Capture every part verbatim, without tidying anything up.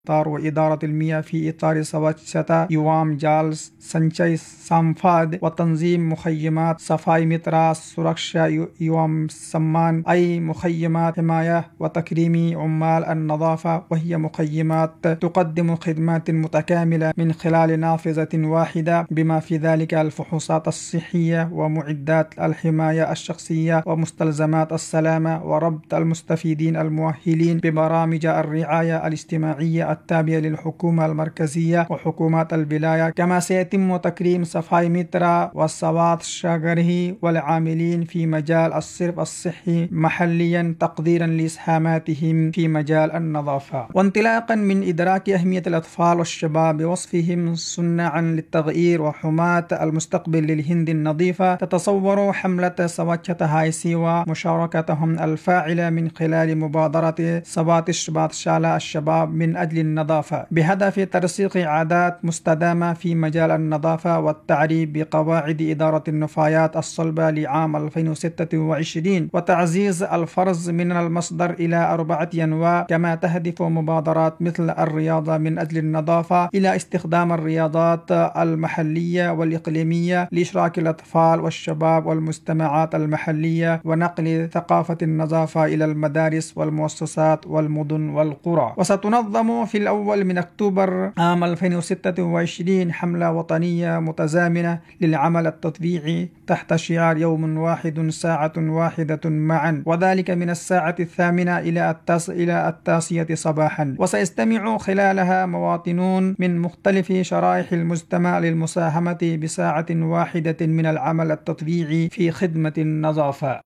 وإدارة المياه في إطار سواتشتا يوام جال سنشي سامفاد وتنظيم مخيمات صفاي مترا سوركشا يوام سمان، أي مخيمات حماية وتكريم عمال النظافة، وهي مخيمات تقدم خدمات متكاملة من خلال نافذة واحدة بما في ذلك الفحوصات الصحية ومعدات الحماية الشخصية ومستلزمات السلامة، وربط المستفيدين المؤهلين ببرامج الرعاية الاجتماعية التابعة للحكومة المركزية وحكومات الولاية. كما سيتم تكريم صفاي مترا والسوات شاغره والعاملين في مجال الصرف الصحي محليا تقديرا لإسهاماتهم في مجال النظافة. وانطلاقا من إدراك أهمية الأطفال والشباب بوصفهم صناعا للتغيير وحماة المستقبل للهند النظيفة، تتصور حملة سواتشتا هاي سيوا مشاركتهم الفاعلة من خلال مبادرة سواتش باتشالا الشباب من أجل النظافة بهدف ترسيخ عادات مستدامة في مجال النظافة والتعريف بقواعد إدارة النفايات الصلبة لعام ألفين وستة وعشرين وتعزيز الفرز من المصدر إلى أربعة أنواع. كما تهدف مبادرات مثل الرياضة من أجل النظافة إلى استخدام الرياضات المحلية والإقليمية لإشراك الأطفال والشباب والمجتمعات المحلية ونقل ثقافة النظافة إلى المدارس والمؤسسات والمدن والقرى. وستنظم في الأول من أكتوبر عام ألفين وستة وعشرين حملة وطنية متزامنة للعمل التطبيعي تحت شعار يوم واحد ساعة واحدة معا، وذلك من الساعة الثامنة إلى التاس إلى التاسية صباحا. وسيستمع خلالها مواطنون من مختلف شرائح المجتمع للمساهمة بساعة واحدة من العمل التطبيعي في خدمة النظافة.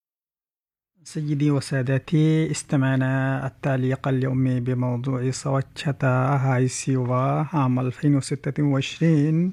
سيدي وسادتي، استمعنا التعليق اليومي بموضوع سواتشتا هاي سيوا عام ألفين وستة وعشرين،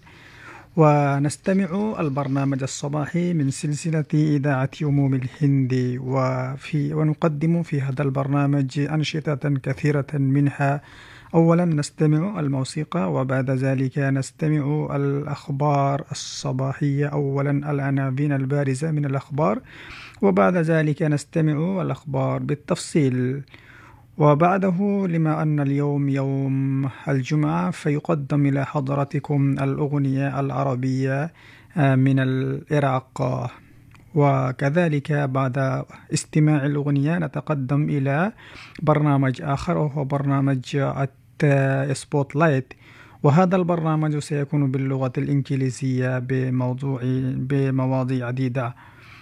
ونستمع البرنامج الصباحي من سلسلة إذاعة يوم الهند، وفي ونقدم في هذا البرنامج أنشطة كثيرة منها أولا نستمع الموسيقى، وبعد ذلك نستمع الأخبار الصباحية، أولا العناوين البارزة من الأخبار، وبعد ذلك نستمع الأخبار بالتفصيل. وبعده لما أن اليوم يوم الجمعة فيقدم إلى حضراتكم الأغنية العربية من العراق. وكذلك بعد استماع الأغنية نتقدم إلى برنامج آخر وهو برنامج سبوت لايت، وهذا البرنامج سيكون باللغة الإنجليزية بموضوع بمواضيع عديدة.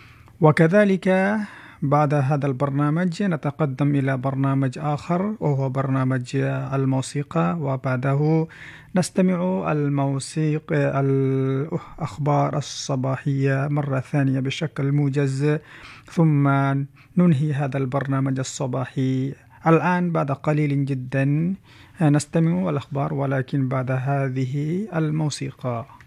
وكذلك بعد هذا البرنامج نتقدم إلى برنامج آخر وهو برنامج الموسيقى، وبعده نستمع الموسيقى الأخبار الصباحية مرة ثانية بشكل موجز، ثم ننهي هذا البرنامج الصباحي. الآن بعد قليل جدا نستمع الأخبار، ولكن بعد هذه الموسيقى.